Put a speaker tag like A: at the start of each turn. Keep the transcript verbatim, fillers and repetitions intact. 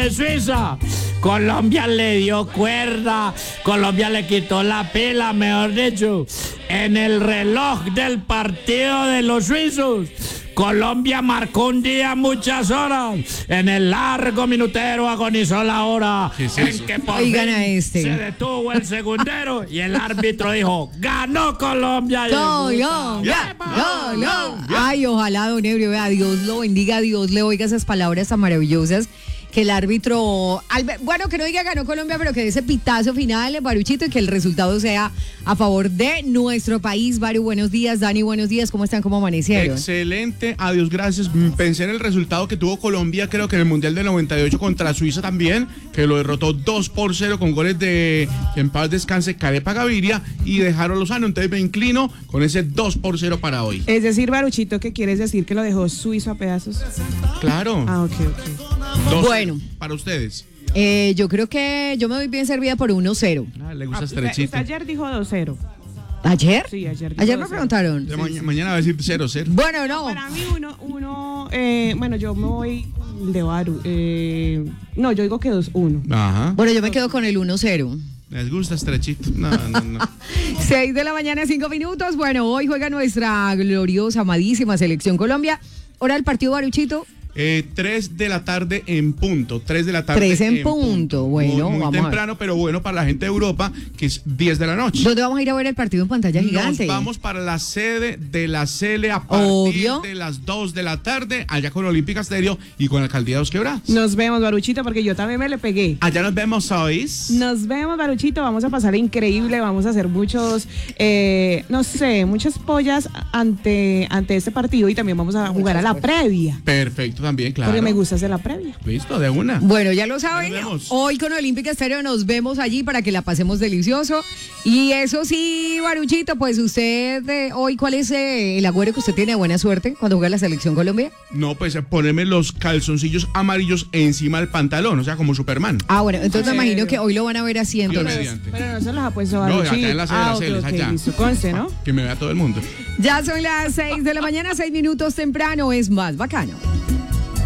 A: de Suiza. Colombia le dio cuerda, Colombia le quitó la pila, mejor dicho, en el reloj del partido de los suizos. Colombia marcó un día muchas horas. En el largo minutero agonizó la hora
B: es
A: en
B: eso?
A: que por
C: Ahí
A: fin
C: gana este.
A: se detuvo el segundero y el árbitro dijo, ganó Colombia.
C: Colombia, Colombia. Ay, ojalá, don Ebrio, vea, Dios lo bendiga, Dios le oiga esas palabras tan maravillosas. Que el árbitro, bueno, que no diga ganó Colombia, pero que dé ese pitazo final, Baruchito, y que el resultado sea a favor de nuestro país. Baru, buenos días. Dani, buenos días. ¿Cómo están? ¿Cómo amanecieron?
B: Excelente, adiós, gracias. Pensé en el resultado que tuvo Colombia, creo que en el Mundial del noventa y ocho contra Suiza también, que lo derrotó dos por cero con goles de, que en paz descanse, Carepa Gaviria y de Jaro Lozano. Entonces me inclino con ese dos por cero para hoy.
D: Es decir, Baruchito, ¿qué quieres decir? ¿Que lo dejó Suizo a pedazos?
B: Claro.
D: Ah, ok, ok.
B: Dos
C: Bueno.
B: para ustedes.
C: Eh, yo creo que yo me voy bien servida por uno cero.
B: Ah, le
D: Ah,
B: gusta
D: usted,
B: estrechito.
D: usted ayer dijo dos cero.
C: ¿Ayer?
D: Sí, ayer dijo
C: Ayer me
D: dos cero.
C: preguntaron.
B: Ya ma- Mañana va a decir cero cero.
C: Bueno, no.
D: Para mí uno, uno eh, bueno, yo me voy de Baru. Eh, no, yo digo que dos uno.
B: Ajá.
C: Bueno, yo me quedo con el uno cero.
B: Les gusta estrechito. No, no, no.
C: seis de la mañana, cinco minutos. Bueno, hoy juega nuestra gloriosa, amadísima Selección Colombia. Hora del partido, Baruchito.
B: Eh, tres de la tarde en punto. Tres de la tarde
C: Tres en punto. Bueno,
B: muy, muy
C: vamos a ver.
B: temprano, pero bueno para la gente de Europa, que es diez de la noche.
C: ¿Dónde vamos a ir a ver el partido en pantalla gigante?
B: Nos vamos para la sede de la Cele a partir
C: Obvio.
B: de las dos de la tarde, allá con Olímpica Estéreo y con la Alcaldía de Dos Quebradas.
D: Nos vemos, Baruchito, porque yo también me le pegué.
B: Allá nos vemos hoy.
D: Nos vemos, Baruchito, vamos a pasar increíble, vamos a hacer muchos, eh, no sé, muchas pollas ante, ante este partido y también vamos a jugar a la previa,
B: Perfecto, también, claro.
D: porque me gusta hacer la previa.
B: Listo, de una.
C: Bueno, ya lo saben,
B: Ahí nos vemos.
C: hoy con Olímpica Estéreo nos vemos allí para que la pasemos delicioso. Y eso sí, Baruchito, pues usted, eh, hoy, ¿cuál es eh, el agüero que usted tiene de buena suerte cuando juega la Selección Colombia?
B: No, pues ponerme los calzoncillos amarillos encima del pantalón, o sea, como Superman.
C: Ah, bueno, entonces me
D: ¿En
C: imagino
D: serio?
C: que hoy lo van a ver así
B: Dios
C: entonces.
B: mediante.
D: Pero no se los ha puesto
B: No,
D: Baruchito.
B: acá en la sede de
D: ah,
B: la
D: ok,
B: Cele, es
D: ok,
B: allá.
D: listo, conste, ¿no?
B: Que me vea todo el mundo.
C: Ya son las seis de la mañana, seis minutos temprano, es más bacano.